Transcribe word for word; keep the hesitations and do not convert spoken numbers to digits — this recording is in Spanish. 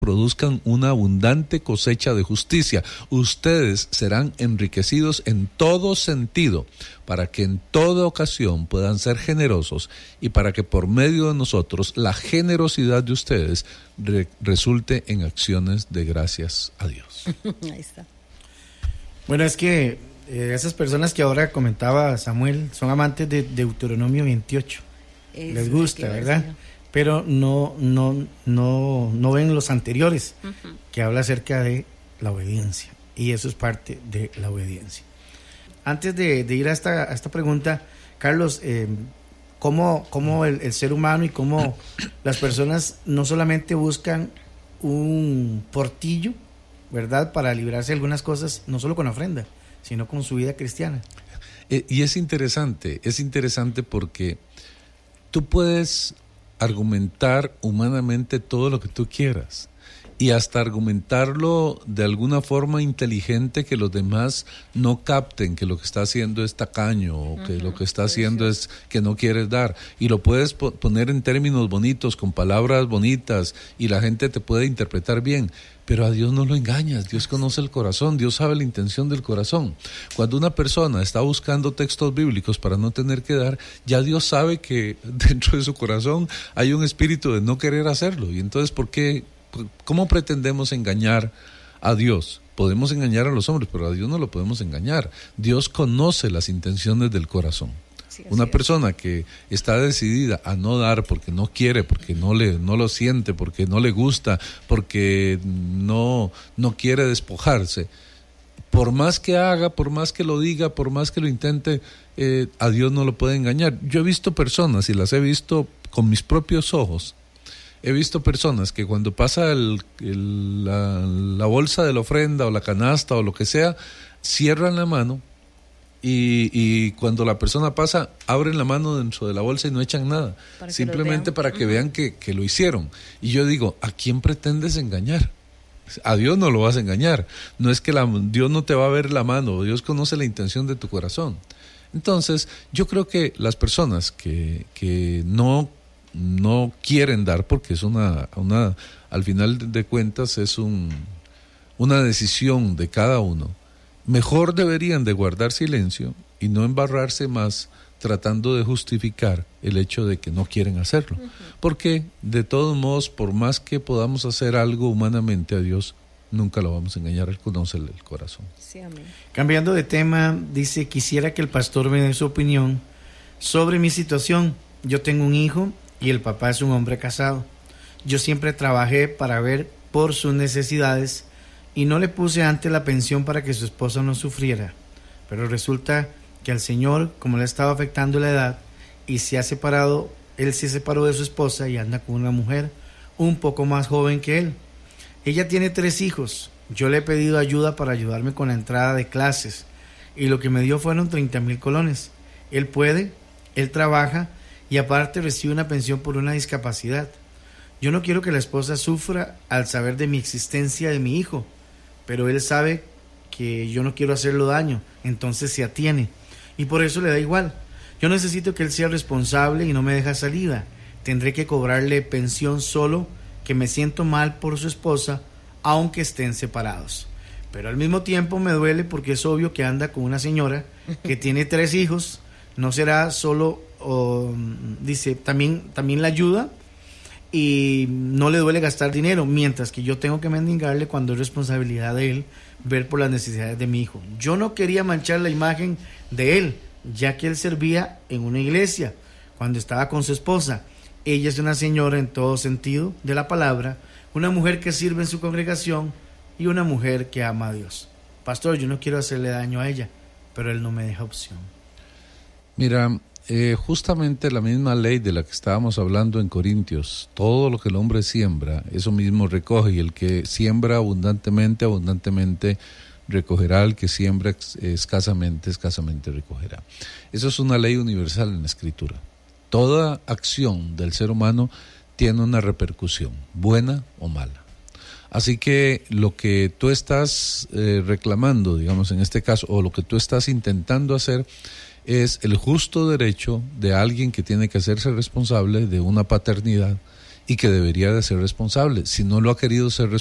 produzcan una abundante cosecha de justicia. Ustedes serán enriquecidos en todo sentido, para que en toda ocasión puedan ser generosos y para que por medio de nosotros la generosidad de ustedes re- resulte en acciones de gracias a Dios. Ahí está. Bueno, es que eh, esas personas que ahora comentaba Samuel son amantes de Deuteronomio veintiocho. Es Les gusta, ¿verdad? decir. Pero no, no, no, no ven los anteriores, uh-huh, que habla acerca de la obediencia. Y eso es parte de la obediencia. Antes de, de ir a esta, a esta pregunta, Carlos, eh, ¿cómo, cómo el, el ser humano y cómo las personas no solamente buscan un portillo, ¿verdad?, para librarse de algunas cosas, no solo con ofrenda, sino con su vida cristiana? Eh, y es interesante, es interesante porque tú puedes argumentar humanamente todo lo que tú quieras y hasta argumentarlo de alguna forma inteligente que los demás no capten que lo que está haciendo es tacaño o que uh-huh, lo que está haciendo es que no quieres dar, y lo puedes po- poner en términos bonitos, con palabras bonitas, y la gente te puede interpretar bien, pero a Dios no lo engañas. Dios conoce el corazón, Dios sabe la intención del corazón. Cuando una persona está buscando textos bíblicos para no tener que dar, ya Dios sabe que dentro de su corazón hay un espíritu de no querer hacerlo, y entonces ¿por qué? ¿Cómo pretendemos engañar a Dios? Podemos engañar a los hombres, pero a Dios no lo podemos engañar. Dios conoce las intenciones del corazón. Sí, una persona que está decidida a no dar porque no quiere, porque no le no lo siente, porque no le gusta, porque no, no quiere despojarse, por más que haga, por más que lo diga, por más que lo intente, eh, a Dios no lo puede engañar. Yo he visto personas, y las he visto con mis propios ojos, he visto personas que cuando pasa el, el, la, la bolsa de la ofrenda o la canasta o lo que sea, cierran la mano y, y cuando la persona pasa, abren la mano dentro de la bolsa y no echan nada, para simplemente para que uh-huh. vean que, que lo hicieron. Y yo digo, ¿a quién pretendes engañar? A Dios no lo vas a engañar. No es que la, Dios no te va a ver la mano, Dios conoce la intención de tu corazón. Entonces, yo creo que las personas que, que no no quieren dar, porque es una, una al final de cuentas es un, una decisión de cada uno, mejor deberían de guardar silencio y no embarrarse más tratando de justificar el hecho de que no quieren hacerlo, uh-huh. porque de todos modos, por más que podamos hacer algo humanamente a Dios, nunca lo vamos a engañar. Él conoce el corazón. Sí, amén. Cambiando de tema, dice, quisiera que el pastor me dé su opinión sobre mi situación. Yo tengo un hijo y el papá es un hombre casado. Yo siempre trabajé para ver por sus necesidades y no le puse antes la pensión para que su esposa no sufriera. Pero resulta que al señor, como le estaba afectando la edad y se ha separado, él se separó de su esposa y anda con una mujer un poco más joven que él. Ella tiene tres hijos. Yo le he pedido ayuda para ayudarme con la entrada de clases y lo que me dio fueron treinta mil colones. Él puede, él trabaja y aparte recibe una pensión por una discapacidad. Yo no quiero que la esposa sufra al saber de mi existencia de mi hijo, pero él sabe que yo no quiero hacerlo daño, entonces se atiene y por eso le da igual. Yo necesito que él sea responsable y no me deja salida. Tendré que cobrarle pensión solo que me siento mal por su esposa, aunque estén separados. Pero al mismo tiempo me duele porque es obvio que anda con una señora que tiene tres hijos. No será solo, oh, dice, también, también la ayuda y no le duele gastar dinero, mientras que yo tengo que mendigarle cuando es responsabilidad de él ver por las necesidades de mi hijo. Yo no quería manchar la imagen de él, ya que él servía en una iglesia cuando estaba con su esposa. Ella es una señora en todo sentido de la palabra, una mujer que sirve en su congregación y una mujer que ama a Dios. Pastor, yo no quiero hacerle daño a ella, pero él no me deja opción. Mira, eh, justamente la misma ley de la que estábamos hablando en Corintios, todo lo que el hombre siembra, eso mismo recoge, y el que siembra abundantemente, abundantemente recogerá, el que siembra escasamente, escasamente recogerá. Eso es una ley universal en la Escritura. Toda acción del ser humano tiene una repercusión, buena o mala. Así que lo que tú estás eh, reclamando, digamos en este caso, o lo que tú estás intentando hacer, es el justo derecho de alguien que tiene que hacerse responsable de una paternidad y que debería de ser responsable. Si no lo ha querido ser responsable,